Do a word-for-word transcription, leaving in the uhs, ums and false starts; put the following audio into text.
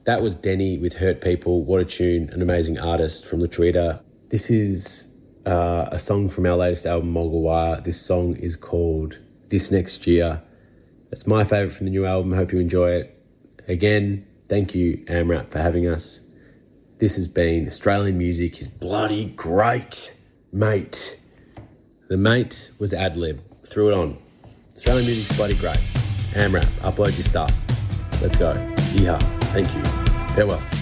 That was Denny with Hurt People. What a tune, an amazing artist from Latreata. This is uh, a song from our latest album, Mogulwar. This song is called This Next Year. It's my favourite from the new album. Hope you enjoy it. Again, thank you, AMRAP, for having us. This has been Australian Music is bloody great, mate. The mate was ad-lib. Threw it on. Australian Music's bloody great. AMRAP, upload your stuff. Let's go. Yeehaw. Thank you. Farewell.